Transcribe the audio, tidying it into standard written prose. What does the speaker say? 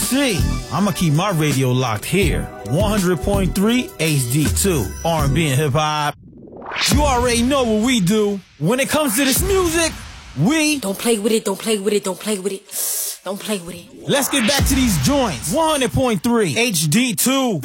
see. I'ma keep my radio locked here. 100.3 HD2. R&B and hip hop. You already know what we do. When it comes to this music, we don't play with it, don't play with it, don't play with it. Don't play with it. Let's get back to these joints. 100.3 HD2.